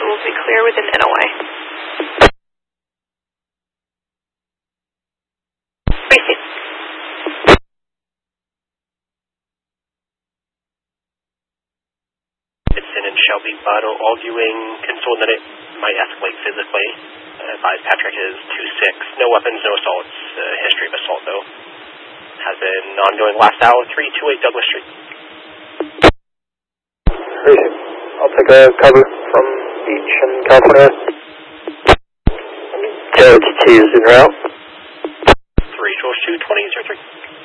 will be clear within NOI. Racing. Edson and Shelby Bottle arguing, concerned that it might escalate physically. Advised Patrick is 2-6. No weapons, no assaults. History of assault, though. Has been ongoing last hour. 328 Douglas Street. Racing. I'll take a cover from Beach in California. J2 is en route. 3 George 220 03.